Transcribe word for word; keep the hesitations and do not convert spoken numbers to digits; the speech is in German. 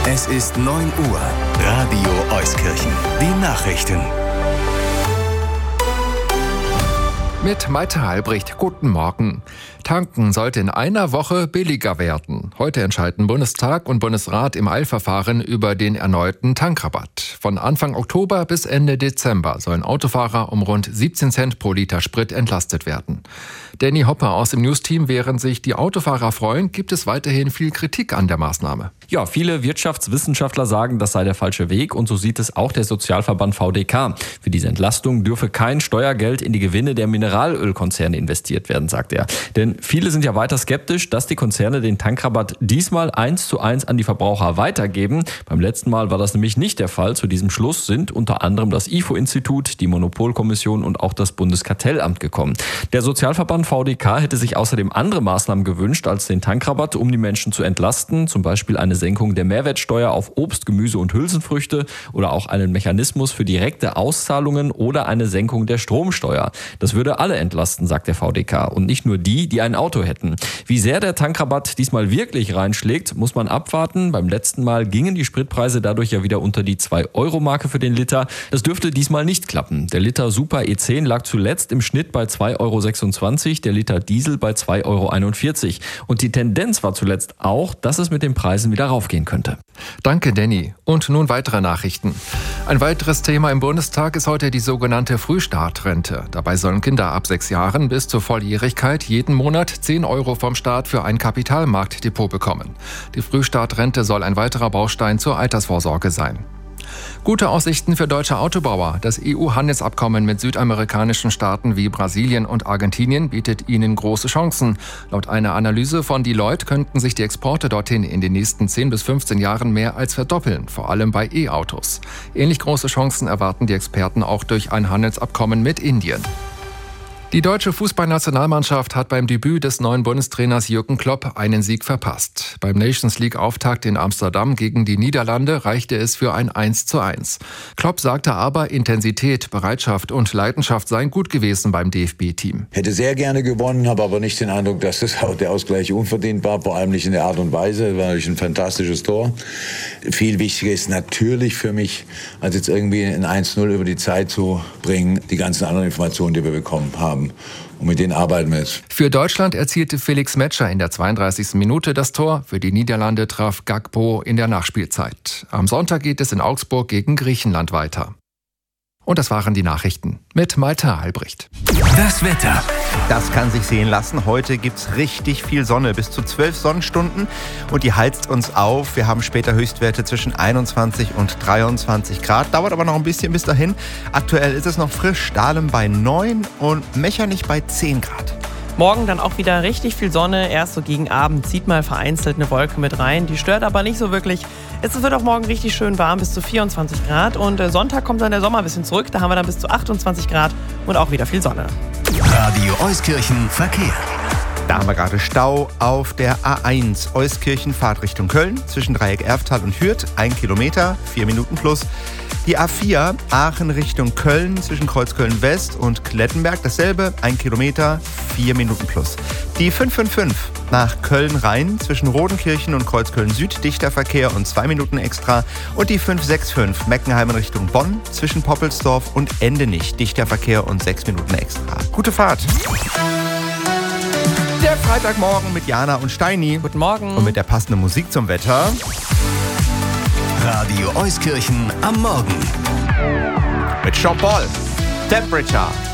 Es ist neun Uhr. Radio Euskirchen. Die Nachrichten. Mit Malte Halbricht, guten Morgen. Tanken sollte in einer Woche billiger werden. Heute entscheiden Bundestag und Bundesrat im Eilverfahren über den erneuten Tankrabatt. Von Anfang Oktober bis Ende Dezember sollen Autofahrer um rund siebzehn Cent pro Liter Sprit entlastet werden. Danny Hopper aus dem News-Team, während sich die Autofahrer freuen, gibt es weiterhin viel Kritik an der Maßnahme. Ja, viele Wirtschaftswissenschaftler sagen, das sei der falsche Weg, und so sieht es auch der Sozialverband V D K. Für diese Entlastung dürfe kein Steuergeld in die Gewinne der Mineralölkonzerne investiert werden, sagt er. Denn viele sind ja weiter skeptisch, dass die Konzerne den Tankrabatt diesmal eins zu eins an die Verbraucher weitergeben. Beim letzten Mal war das nämlich nicht der Fall. Zu diesem Schluss sind unter anderem das I F O-Institut, die Monopolkommission und auch das Bundeskartellamt gekommen. Der Sozialverband V D K hätte sich außerdem andere Maßnahmen gewünscht als den Tankrabatt, um die Menschen zu entlasten. Zum Beispiel eine Senkung der Mehrwertsteuer auf Obst, Gemüse und Hülsenfrüchte oder auch einen Mechanismus für direkte Auszahlungen oder eine Senkung der Stromsteuer. Das würde alle entlasten, sagt der V D K, und nicht nur die, die ein Auto hätten. Wie sehr der Tankrabatt diesmal wirklich reinschlägt, muss man abwarten. Beim letzten Mal gingen die Spritpreise dadurch ja wieder unter die zwei Euro Marke für den Liter. Das dürfte diesmal nicht klappen. Der Liter Super E zehn lag zuletzt im Schnitt bei zwei Euro sechsundzwanzig, der Liter Diesel bei zwei Euro einundvierzig. Und die Tendenz war zuletzt auch, dass es mit den Preisen wieder raufgehen könnte. Danke, Danny. Und nun weitere Nachrichten. Ein weiteres Thema im Bundestag ist heute die sogenannte Frühstartrente. Dabei sollen Kinder ab sechs Jahren bis zur Volljährigkeit jeden Monat zehn Euro vom Staat für ein Kapitalmarktdepot bekommen. Die Frühstartrente soll ein weiterer Baustein zur Altersvorsorge sein. Gute Aussichten für deutsche Autobauer. Das E U-Handelsabkommen mit südamerikanischen Staaten wie Brasilien und Argentinien bietet ihnen große Chancen. Laut einer Analyse von Deloitte könnten sich die Exporte dorthin in den nächsten zehn bis fünfzehn Jahren mehr als verdoppeln, vor allem bei E-Autos. Ähnlich große Chancen erwarten die Experten auch durch ein Handelsabkommen mit Indien. Die deutsche Fußballnationalmannschaft hat beim Debüt des neuen Bundestrainers Jürgen Klopp einen Sieg verpasst. Beim Nations League-Auftakt in Amsterdam gegen die Niederlande reichte es für ein eins zu eins. Klopp sagte aber, Intensität, Bereitschaft und Leidenschaft seien gut gewesen beim D F B-Team. Hätte sehr gerne gewonnen, habe aber nicht den Eindruck, dass das, der Ausgleich unverdient war, vor allem nicht in der Art und Weise. Das war natürlich ein fantastisches Tor. Viel wichtiger ist natürlich für mich, als jetzt irgendwie ein eins null über die Zeit zu bringen, die ganzen anderen Informationen, die wir bekommen haben. Und mit denen arbeiten wir jetzt. Für Deutschland erzielte Felix Metscher in der zweiunddreißigsten Minute das Tor. Für die Niederlande traf Gakpo in der Nachspielzeit. Am Sonntag geht es in Augsburg gegen Griechenland weiter. Und das waren die Nachrichten mit Malte Halbricht. Das Wetter. Das kann sich sehen lassen. Heute gibt's richtig viel Sonne, bis zu zwölf Sonnenstunden, und die heizt uns auf. Wir haben später Höchstwerte zwischen einundzwanzig und dreiundzwanzig Grad. Dauert aber noch ein bisschen bis dahin. Aktuell ist es noch frisch. Dahlem bei neun und Mechernich bei zehn Grad. Morgen dann auch wieder richtig viel Sonne. Erst so gegen Abend zieht mal vereinzelt eine Wolke mit rein. Die stört aber nicht so wirklich. Es wird auch morgen richtig schön warm, bis zu vierundzwanzig Grad. Und Sonntag kommt dann der Sommer ein bisschen zurück. Da haben wir dann bis zu achtundzwanzig Grad und auch wieder viel Sonne. Radio Euskirchen Verkehr. Da haben wir gerade Stau auf der A eins Euskirchen Fahrtrichtung Köln zwischen Dreieck Erftal und Hürth. Ein Kilometer, vier Minuten plus. Die A vier Aachen Richtung Köln zwischen Kreuzköln West und Klettenberg. Dasselbe, ein Kilometer, vier Minuten plus. Die fünf fünf fünf nach Köln Rhein zwischen Rodenkirchen und Kreuzköln Süd. Dichter Verkehr und zwei Minuten extra. Und die fünf sechs fünf Meckenheim in Richtung Bonn zwischen Poppelsdorf und Endenich. Dichter Verkehr und sechs Minuten extra. Gute Fahrt. Der Freitagmorgen mit Jana und Steini. Guten Morgen. Und mit der passenden Musik zum Wetter. Radio Euskirchen am Morgen. Mit Jean Paul. Temperature.